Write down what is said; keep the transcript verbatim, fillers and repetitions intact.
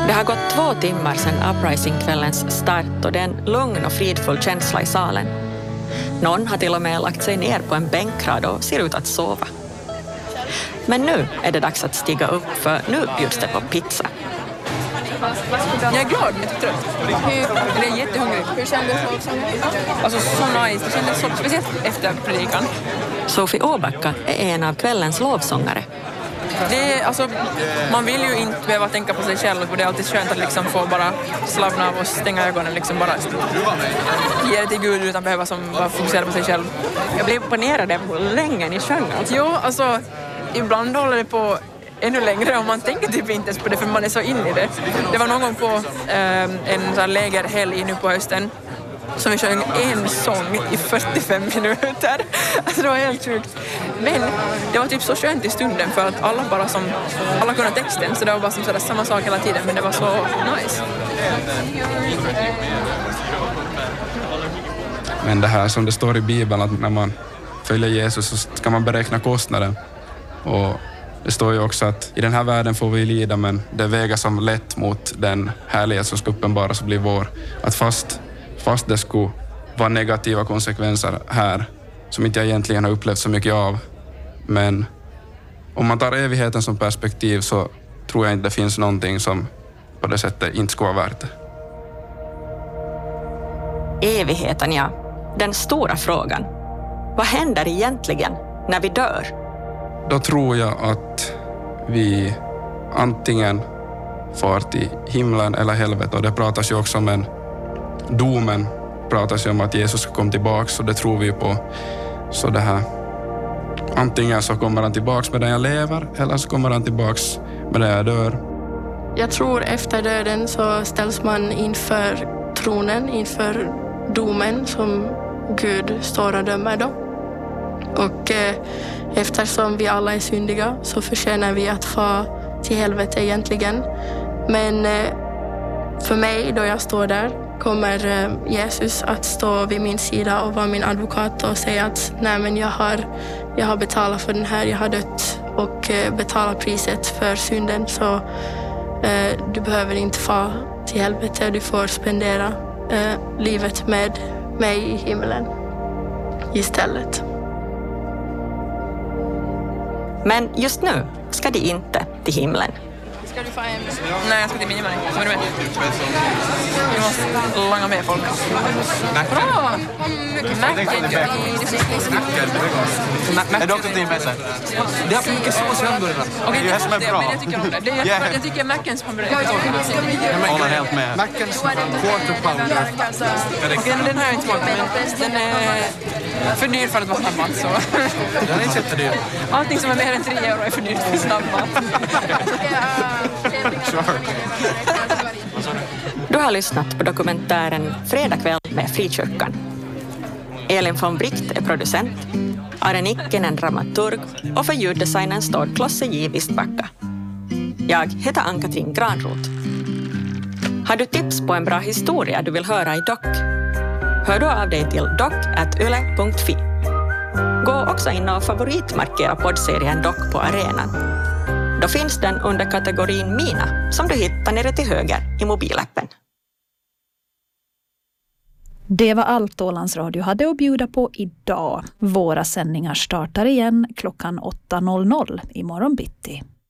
Det har gått två timmar sedan Uprising-kvällens start och det är en lugn och fridfull känsla i salen. Någon har till och med lagt sig ner på en bänkrad och ser ut att sova. Men nu är det dags att stiga upp, för nu bjuds det på pizza. Jag är glad men trött. Jag är jättehungrig. Hur kändes det? Alltså så nice. Det kändes så speciellt efter predikan. Sofie Åbacka är en av kvällens lovsångare. Det är, alltså, man vill ju inte behöva tänka på sig själv och det är alltid skönt att liksom få bara slappna av och stänga ögonen. Liksom bara ge det till Gud utan behöva som bara fokusera på sig själv. Jag blev imponerad av hur länge ni sjöng. Alltså. Jo, alltså ibland håller det på ännu längre och man tänker typ inte ens på det för man är så inne i det. Det var någon gång på eh, en sån här lägerhelg nu på hösten som vi sjöng en sång i fyrtiofem minuter. Alltså det var helt sjukt. Men det var typ så skönt i stunden för att alla bara som, alla kunde texten så det var bara som sådär samma sak hela tiden men det var så nice. Men det här som det står i Bibeln att när man följer Jesus så ska man beräkna kostnaden. Och det står ju också att i den här världen får vi lida men det väger som lätt mot den härlighet som ska uppenbara så blir vår. Att fast, fast det skulle vara negativa konsekvenser här som inte jag egentligen har upplevt så mycket av. Men om man tar evigheten som perspektiv så tror jag inte det finns någonting som på det sättet inte skulle vara värt det. Evigheten, ja. Den stora frågan. Vad händer egentligen när vi dör? Då tror jag att vi antingen far till himlen eller helvetet. Och det pratas ju också om en domen. Pratas ju om att Jesus ska komma tillbaka och det tror vi på. Så det här, antingen så kommer han tillbaka medan jag lever eller så kommer han tillbaka medan jag dör. Jag tror efter döden så ställs man inför tronen, inför domen som Gud står och dömer då. Och eh, eftersom vi alla är syndiga så förtjänar vi att få till helvete egentligen. Men eh, för mig då jag står där kommer eh, Jesus att stå vid min sida och vara min advokat och säga att nej men jag har, jag har betalat för den här, jag har dött och eh, betalat priset för synden så eh, du behöver inte få till helvete, du får spendera eh, livet med mig i himlen istället. Men just nu ska de inte till himlen. Ska du få en? Nej, jag ska till Minimani. Vad är du med? Vi måste langa med folk. Bra! Macken gör Är du också till med sig? Det har för mycket sås i hamburgaren. Okej, det är det som är bra. Men jag tycker om det. det är jättebra. Jag tycker Mackens hamburgare. Jag håller helt med. Mackens quarter pounder. Okej, den har jag inte smakat, men den är för dyr för att vara snabbmat. Så. Den är inte jättedyr. Allting som är mer än tre euro är för dyrt för snabbmat. Du har lyssnat på dokumentären Fredag kväll med Frikyrkan. Elin von Bricht är producent, Are Nikkinen dramaturg och för ljuddesignen står Klosse J. Vistbacka. Jag heter Ann-Katrin Granroth. Har du tips på en bra historia du vill höra i dock? Hör då av dig till dock at yle punkt fi. Gå också in och favoritmarkera poddserien Dock på arenan. Då finns den under kategorin Mina som du hittar nere till höger i mobilappen. Det var allt Ålands Radio hade att bjuda på idag. Våra sändningar startar igen klockan åtta noll noll imorgon bitti.